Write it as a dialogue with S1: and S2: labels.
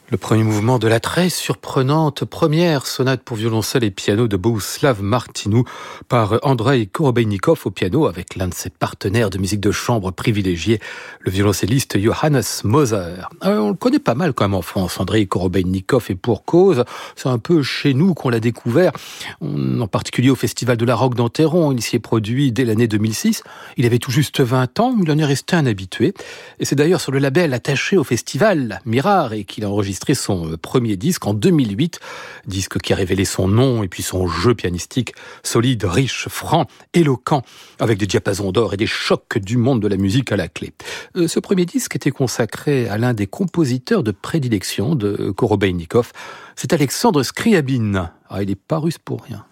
S1: Le premier mouvement de la très surprenante première sonate pour violoncelle et piano de Bohuslav Martinu par Andrei Korobeinikov au piano avec l'un de ses partenaires de musique de chambre privilégiés, le violoncelliste Johannes Moser. On le connaît pas mal quand même en France, Andrei Korobeinikov, et pour cause, c'est un peu chez nous qu'on l'a découvert, en particulier au Festival de la Roque d'Enterron. Il s'y est produit dès l'année 2006. Il avait tout juste 20 ans, mais il en est resté un habitué. Et c'est d'ailleurs sur le label attaché au festival, Mirar, et qu'il a enregistré son premier disque en 2008, disque qui a révélé son nom et puis son jeu pianistique solide, riche, franc, éloquent, avec des diapasons d'or et des chocs du monde de la musique à la clé. Ce premier disque était consacré à l'un des compositeurs de prédilection de Korobeinikov, c'est Alexandre Scriabine. Il est pas russe pour rien.